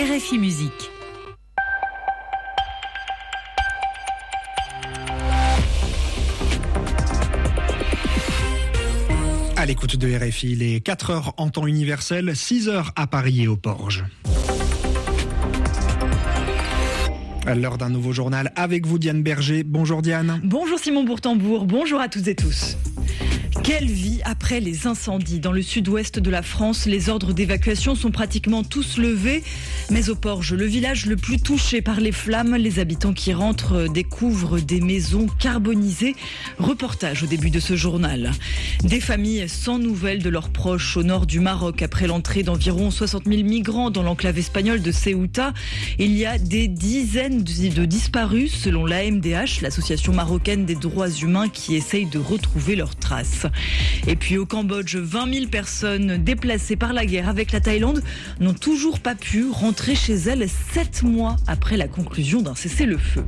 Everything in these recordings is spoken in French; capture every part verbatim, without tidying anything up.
R F I Musique. À l'écoute de R F I, il est quatre heures en temps universel, six heures à Paris et aux Porges. À l'heure d'un nouveau journal avec vous, Diane Berger. Bonjour Diane. Bonjour Simon Bourtambour, bonjour à toutes et tous. Quelle vie après les incendies. Dans le sud-ouest de la France, les ordres d'évacuation sont pratiquement tous levés. Mais aux Porges, le village le plus touché par les flammes, les habitants qui rentrent découvrent des maisons carbonisées. Reportage au début de ce journal. Des familles sans nouvelles de leurs proches au nord du Maroc après l'entrée d'environ soixante mille migrants dans l'enclave espagnole de Ceuta. Il y a des dizaines de disparus selon l'A M D H, l'association marocaine des droits humains qui essaye de retrouver leurs traces. Et puis au Cambodge, vingt mille personnes déplacées par la guerre avec la Thaïlande n'ont toujours pas pu rentrer chez elles sept mois après la conclusion d'un cessez-le-feu.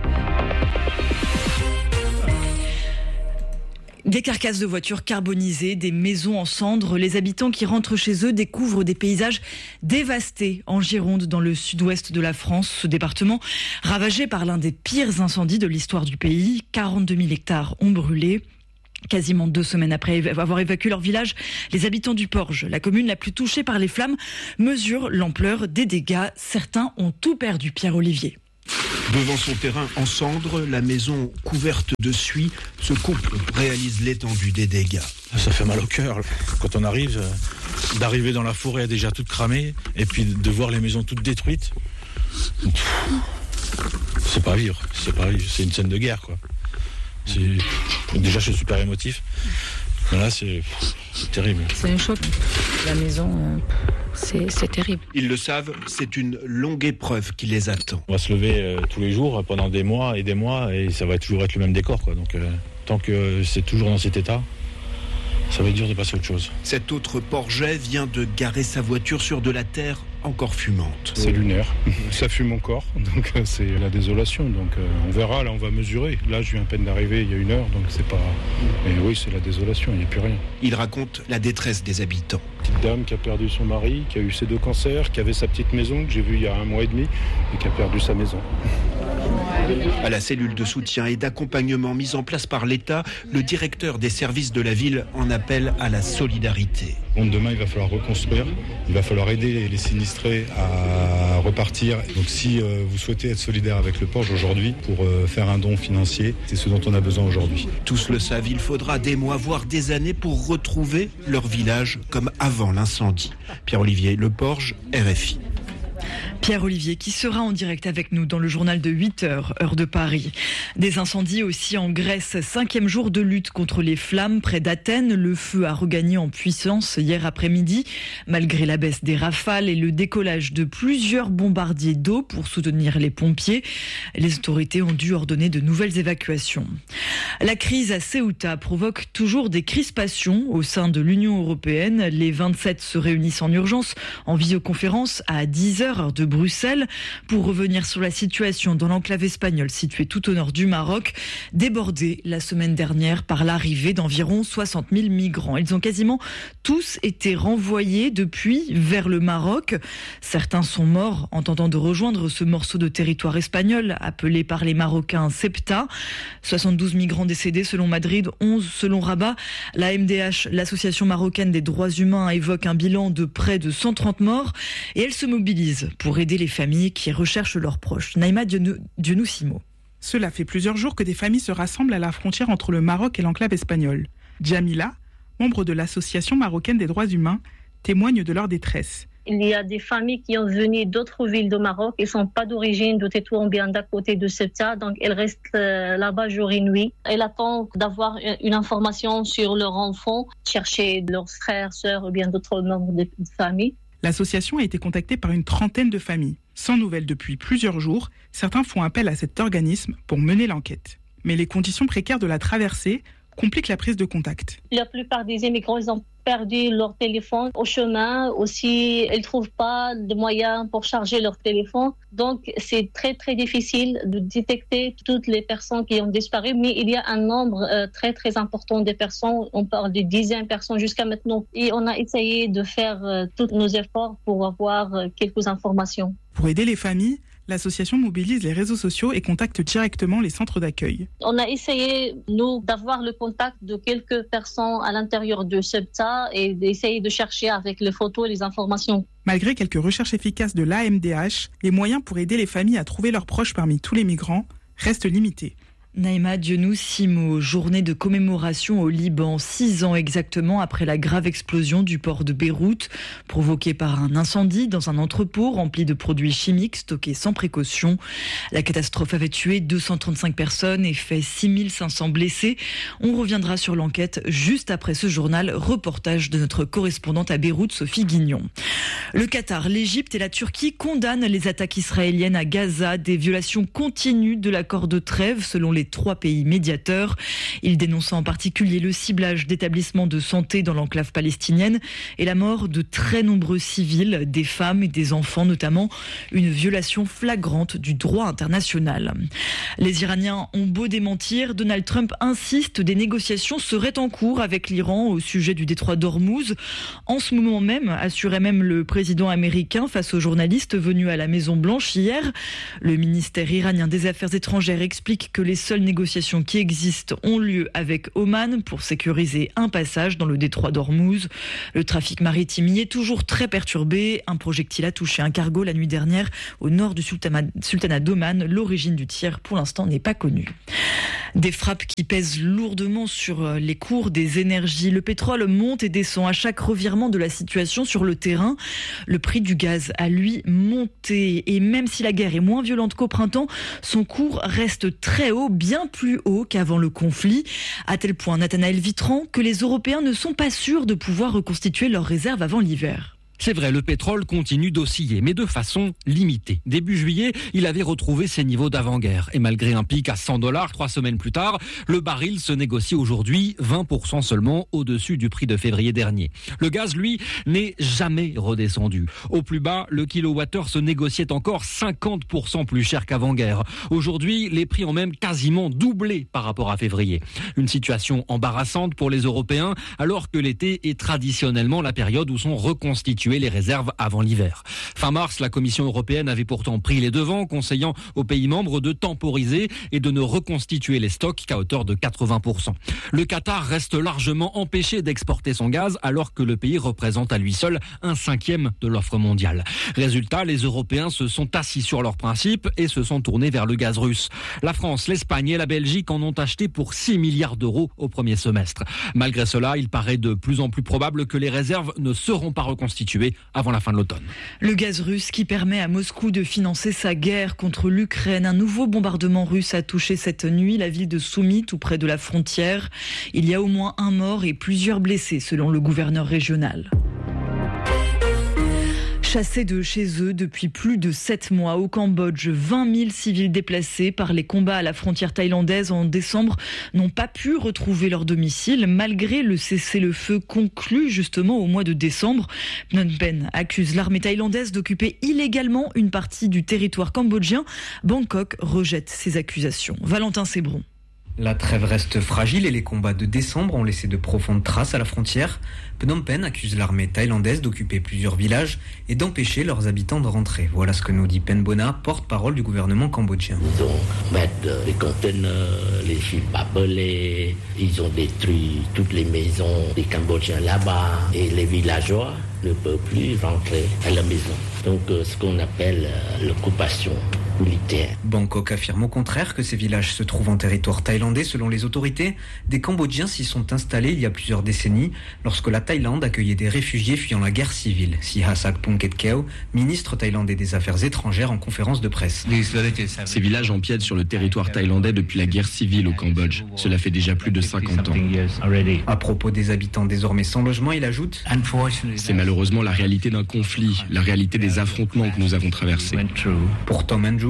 Des carcasses de voitures carbonisées, des maisons en cendres. Les habitants qui rentrent chez eux découvrent des paysages dévastés en Gironde, dans le sud-ouest de la France. Ce département ravagé par l'un des pires incendies de l'histoire du pays. quarante-deux mille hectares ont brûlé. Quasiment deux semaines après avoir évacué leur village, les habitants du Porge, la commune la plus touchée par les flammes, mesurent l'ampleur des dégâts. Certains ont tout perdu. Pierre Olivier. Devant son terrain en cendres, la maison couverte de suie, ce couple réalise l'étendue des dégâts. Ça fait mal au cœur quand on arrive, d'arriver dans la forêt déjà toute cramée et puis de voir les maisons toutes détruites. C'est pas vivre, c'est pas vivre, c'est une scène de guerre quoi. C'est... Déjà je suis super émotif, mais là c'est, c'est terrible. C'est un choc, la maison, euh, c'est, c'est terrible. Ils le savent, c'est une longue épreuve qui les attend. On va se lever euh, tous les jours pendant des mois et des mois et ça va toujours être le même décor quoi. Donc euh, tant que c'est toujours dans cet état, ça va être dur de passer à autre chose. Cet autre Porget vient de garer sa voiture sur de la terre encore fumante. C'est lunaire, ça fume encore, donc euh, c'est la désolation. Donc euh, on verra, là on va mesurer. Là je viens à peine d'arriver il y a une heure, donc c'est pas... Mais oui, c'est la désolation, il n'y a plus rien. Il raconte la détresse des habitants. Petite dame qui a perdu son mari, qui a eu ses deux cancers, qui avait sa petite maison que j'ai vue il y a un mois et demi et qui a perdu sa maison. À la cellule de soutien et d'accompagnement mise en place par l'État, le directeur des services de la ville en appelle à la solidarité. Bon, demain, il va falloir reconstruire, il va falloir aider les sinistrés à repartir. Donc si euh, vous souhaitez être solidaire avec le Porge aujourd'hui pour euh, faire un don financier, c'est ce dont on a besoin aujourd'hui. Tous le savent, il faudra des mois, voire des années pour retrouver leur village comme avant l'incendie. Pierre-Olivier Le Porge, R F I. Pierre Olivier qui sera en direct avec nous dans le journal de huit heures, heure de Paris. Des incendies aussi en Grèce, cinquième jour de lutte contre les flammes près d'Athènes. Le feu a regagné en puissance hier après-midi, malgré la baisse des rafales et le décollage de plusieurs bombardiers d'eau pour soutenir les pompiers. Les autorités ont dû ordonner de nouvelles évacuations. La crise à Ceuta provoque toujours des crispations au sein de l'Union européenne. Les vingt-sept se réunissent en urgence en visioconférence à dix heures heure de Bruxelles pour revenir sur la situation dans l'enclave espagnole située tout au nord du Maroc, débordée la semaine dernière par l'arrivée d'environ soixante mille migrants. Ils ont quasiment tous été renvoyés depuis vers le Maroc. Certains sont morts en tentant de rejoindre ce morceau de territoire espagnol appelé par les Marocains Ceuta. soixante-douze migrants décédés selon Madrid, onze selon Rabat. La M D H, l'association marocaine des droits humains, évoque un bilan de près de cent trente morts et elle se mobilise pour aider les familles qui recherchent leurs proches. Naïma Dionoussimo. Cela fait plusieurs jours que des familles se rassemblent à la frontière entre le Maroc et l'enclave espagnole. Jamila, membre de l'association marocaine des droits humains, témoigne de leur détresse. Il y a des familles qui ont venu d'autres villes du Maroc. Elles ne sont pas d'origine de Tétouan, bien d'à côté de Ceuta. Donc, elles restent là-bas jour et nuit. Elles attendent d'avoir une information sur leurs enfants, chercher leurs frères, sœurs ou bien d'autres membres de famille. L'association a été contactée par une trentaine de familles. Sans nouvelles depuis plusieurs jours, certains font appel à cet organisme pour mener l'enquête. Mais les conditions précaires de la traversée compliquent la prise de contact. La plupart des immigrants, ils ont perdu leur téléphone au chemin. Aussi, ils ne trouvent pas de moyens pour charger leur téléphone. Donc, c'est très, très difficile de détecter toutes les personnes qui ont disparu. Mais il y a un nombre euh, très, très important de personnes. On parle de dizaines de personnes jusqu'à maintenant. Et on a essayé de faire euh, tous nos efforts pour avoir euh, quelques informations. Pour aider les familles, l'association mobilise les réseaux sociaux et contacte directement les centres d'accueil. On a essayé, nous, d'avoir le contact de quelques personnes à l'intérieur de Ceuta et d'essayer de chercher avec les photos et les informations. Malgré quelques recherches efficaces de l'A M D H, les moyens pour aider les familles à trouver leurs proches parmi tous les migrants restent limités. Naïma Dionou, six mots, journée de commémoration au Liban, six ans exactement après la grave explosion du port de Beyrouth, provoquée par un incendie dans un entrepôt rempli de produits chimiques stockés sans précaution. La catastrophe avait tué deux cent trente-cinq personnes et fait six mille cinq cents blessés. On reviendra sur l'enquête juste après ce journal, reportage de notre correspondante à Beyrouth, Sophie Guignon. Le Qatar, l'Égypte et la Turquie condamnent les attaques israéliennes à Gaza, des violations continues de l'accord de trêve selon les trois pays médiateurs. Ils dénoncent en particulier le ciblage d'établissements de santé dans l'enclave palestinienne et la mort de très nombreux civils, des femmes et des enfants notamment, une violation flagrante du droit international. Les Iraniens ont beau démentir, Donald Trump insiste, des négociations seraient en cours avec l'Iran au sujet du détroit d'Ormuz. En ce moment même, assurait même le président américain face aux journalistes venus à la Maison-Blanche hier. Le ministère iranien des Affaires étrangères explique que les seules négociations qui existent ont lieu avec Oman pour sécuriser un passage dans le détroit d'Ormuz. Le trafic maritime y est toujours très perturbé. Un projectile a touché un cargo la nuit dernière au nord du sultanat d'Oman. L'origine du tir, pour l'instant, n'est pas connue. Des frappes qui pèsent lourdement sur les cours des énergies. Le pétrole monte et descend à chaque revirement de la situation sur le terrain. Le prix du gaz a, lui, monté. Et même si la guerre est moins violente qu'au printemps, son cours reste très haut, bien plus haut qu'avant le conflit. À tel point, Nathanaël Vitran, que les Européens ne sont pas sûrs de pouvoir reconstituer leurs réserves avant l'hiver. C'est vrai, le pétrole continue d'osciller, mais de façon limitée. Début juillet, il avait retrouvé ses niveaux d'avant-guerre. Et malgré un pic à cent dollars trois semaines plus tard, le baril se négocie aujourd'hui vingt pour cent seulement au-dessus du prix de février dernier. Le gaz, lui, n'est jamais redescendu. Au plus bas, le kilowattheure se négociait encore cinquante pour cent plus cher qu'avant-guerre. Aujourd'hui, les prix ont même quasiment doublé par rapport à février. Une situation embarrassante pour les Européens, alors que l'été est traditionnellement la période où sont reconstituées les réserves avant l'hiver. Fin mars, la Commission européenne avait pourtant pris les devants, conseillant aux pays membres de temporiser et de ne reconstituer les stocks qu'à hauteur de quatre-vingts pour cent. Le Qatar reste largement empêché d'exporter son gaz, alors que le pays représente à lui seul un cinquième de l'offre mondiale. Résultat, les Européens se sont assis sur leurs principes et se sont tournés vers le gaz russe. La France, l'Espagne et la Belgique en ont acheté pour six milliards d'euros au premier semestre. Malgré cela, il paraît de plus en plus probable que les réserves ne seront pas reconstituées avant la fin de l'automne. Le gaz russe qui permet à Moscou de financer sa guerre contre l'Ukraine. Un nouveau bombardement russe a touché cette nuit la ville de Soumy, tout près de la frontière. Il y a au moins un mort et plusieurs blessés, selon le gouverneur régional. Chassés de chez eux depuis plus de sept mois au Cambodge, vingt mille civils déplacés par les combats à la frontière thaïlandaise en décembre n'ont pas pu retrouver leur domicile malgré le cessez-le-feu conclu justement au mois de décembre. Phnom Penh accuse l'armée thaïlandaise d'occuper illégalement une partie du territoire cambodgien. Bangkok rejette ces accusations. Valentin Sébron. La trêve reste fragile et les combats de décembre ont laissé de profondes traces à la frontière. Phnom Penh accuse l'armée thaïlandaise d'occuper plusieurs villages et d'empêcher leurs habitants de rentrer. Voilà ce que nous dit Pen Bona, porte-parole du gouvernement cambodgien. Ils ont mis les conteneurs, les chips appelés, ils ont détruit toutes les maisons des Cambodgiens là-bas et les villageois ne peuvent plus rentrer à la maison. Donc ce qu'on appelle l'occupation militaire. Bangkok affirme au contraire que ces villages se trouvent en territoire thaïlandais. Selon les autorités, des Cambodgiens s'y sont installés il y a plusieurs décennies lorsque la Thaïlande accueillait des réfugiés fuyant la guerre civile. Sihasak Pongketkeo, ministre thaïlandais des Affaires étrangères en conférence de presse. Ces villages empiètent sur le territoire thaïlandais depuis la guerre civile au Cambodge. Cela fait déjà plus de cinquante ans. À propos des habitants désormais sans logement, il ajoute « C'est malheureusement la réalité d'un conflit, la réalité des affrontements que nous avons traversés. » Pour Tom Andrews,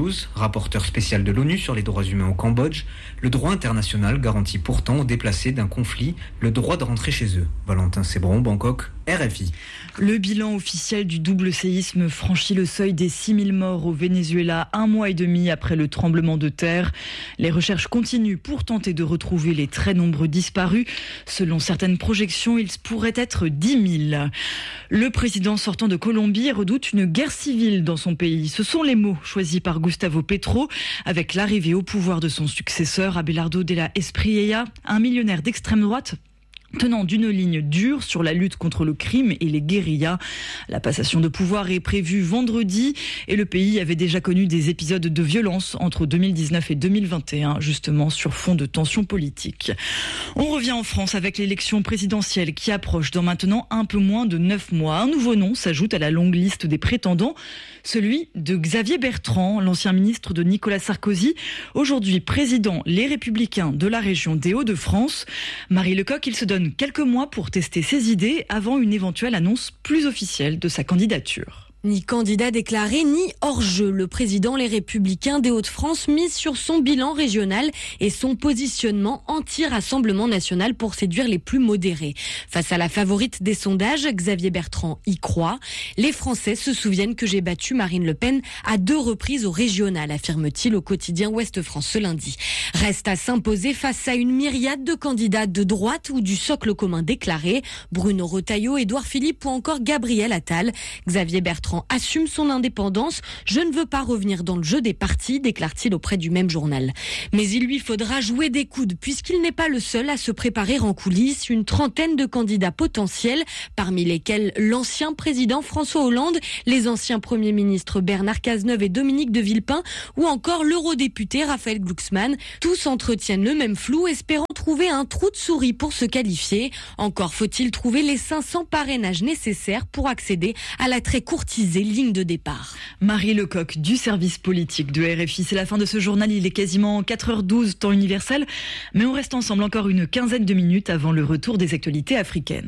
Andrews, rapporteur spécial de l'ONU sur les droits humains au Cambodge, le droit international garantit pourtant aux déplacés d'un conflit le droit de rentrer chez eux. Valentin Sébron, Bangkok, R F I. Le bilan officiel du double séisme franchit le seuil des six mille morts au Venezuela un mois et demi après le tremblement de terre. Les recherches continuent pour tenter de retrouver les très nombreux disparus. Selon certaines projections, ils pourraient être dix mille. Le président sortant de Colombie redoute une guerre civile dans son pays. Ce sont les mots choisis par Gustavo Petro avec l'arrivée au pouvoir de son successeur Abelardo de la Espriella, un millionnaire d'extrême droite tenant d'une ligne dure sur la lutte contre le crime et les guérillas. La passation de pouvoir est prévue vendredi et le pays avait déjà connu des épisodes de violence entre deux mille dix-neuf et deux mille vingt et un, justement sur fond de tensions politiques. On revient en France avec l'élection présidentielle qui approche dans maintenant un peu moins de neuf mois. Un nouveau nom s'ajoute à la longue liste des prétendants, celui de Xavier Bertrand, l'ancien ministre de Nicolas Sarkozy, aujourd'hui président Les Républicains de la région des Hauts-de-France. Marie Lecoq, il se donne quelques mois pour tester ses idées avant une éventuelle annonce plus officielle de sa candidature. Ni candidat déclaré, ni hors-jeu. Le président Les Républicains des Hauts-de-France mise sur son bilan régional et son positionnement anti-Rassemblement national pour séduire les plus modérés. Face à la favorite des sondages, Xavier Bertrand y croit. Les Français se souviennent que j'ai battu Marine Le Pen à deux reprises au régional, affirme-t-il au quotidien Ouest France ce lundi. Reste à s'imposer face à une myriade de candidats de droite ou du socle commun déclaré. Bruno Retailleau, Édouard Philippe ou encore Gabriel Attal. Xavier Bertrand assume son indépendance. Je ne veux pas revenir dans le jeu des partis, déclare-t-il auprès du même journal. Mais il lui faudra jouer des coudes puisqu'il n'est pas le seul à se préparer en coulisses. Une trentaine de candidats potentiels, parmi lesquels l'ancien président François Hollande, les anciens premiers ministres Bernard Cazeneuve et Dominique de Villepin ou encore l'eurodéputé Raphaël Glucksmann. Tous entretiennent le même flou, espérant trouver un trou de souris pour se qualifier. Encore faut-il trouver les cinq cents parrainages nécessaires pour accéder à la très courtisée ligne de départ. Marie Lecoq du service politique de R F I. C'est la fin de ce journal. Il est quasiment quatre heures douze temps universel. Mais on reste ensemble encore une quinzaine de minutes avant le retour des actualités africaines.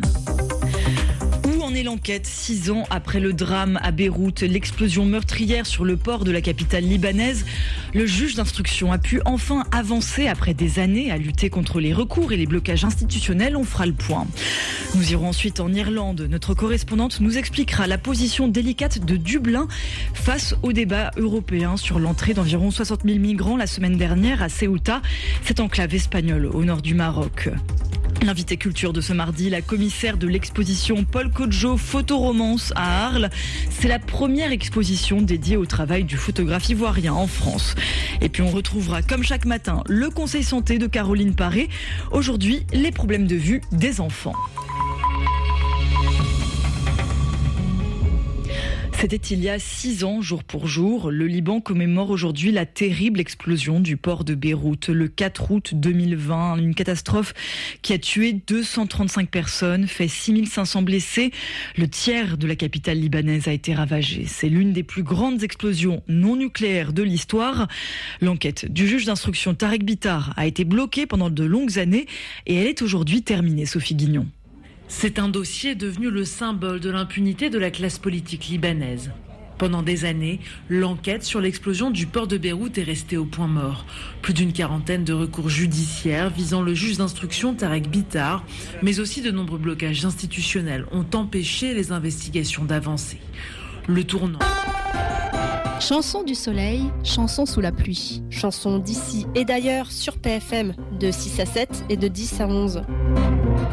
Où en est l'enquête six ans après le drame à Beyrouth, l'explosion meurtrière sur le port de la capitale libanaise? Le juge d'instruction a pu enfin avancer après des années à lutter contre les recours et les blocages institutionnels. On fera le point. Nous irons ensuite en Irlande. Notre correspondante nous expliquera la position délicate de Dublin face au débat européen sur l'entrée d'environ soixante mille migrants la semaine dernière à Ceuta, cette enclave espagnole au nord du Maroc. L'invité culture de ce mardi, la commissaire de l'exposition Paul Codjo Photoromance à Arles. C'est la première exposition dédiée au travail du photographe ivoirien en France. Et puis on retrouvera comme chaque matin le conseil santé de Caroline Paré. Aujourd'hui, les problèmes de vue des enfants. C'était il y a six ans, jour pour jour. Le Liban commémore aujourd'hui la terrible explosion du port de Beyrouth le quatre août deux mille vingt. Une catastrophe qui a tué deux cent trente-cinq personnes, fait six mille cinq cents blessés. Le tiers de la capitale libanaise a été ravagé. C'est l'une des plus grandes explosions non nucléaires de l'histoire. L'enquête du juge d'instruction Tarek Bitar a été bloquée pendant de longues années et elle est aujourd'hui terminée, Sophie Guignon. C'est un dossier devenu le symbole de l'impunité de la classe politique libanaise. Pendant des années, l'enquête sur l'explosion du port de Beyrouth est restée au point mort. Plus d'une quarantaine de recours judiciaires visant le juge d'instruction Tarek Bitar, mais aussi de nombreux blocages institutionnels ont empêché les investigations d'avancer. Le tournant. Chanson du soleil, chanson sous la pluie. Chanson d'ici et d'ailleurs sur P F M de six à sept et de dix à onze.